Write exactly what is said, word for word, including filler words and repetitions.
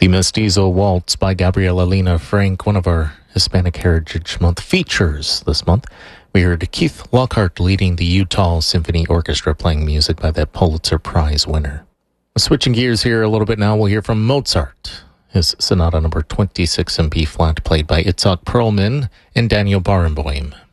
The Mestizo Waltz by Gabriela Lina Frank, one of our Hispanic Heritage Month features this month. We heard Keith Lockhart leading the Utah Symphony Orchestra playing music by that Pulitzer Prize winner. Switching gears here a little bit now, we'll hear from Mozart. His Sonata number twenty-six in B-flat, played by Itzhak Perlman and Daniel Barenboim.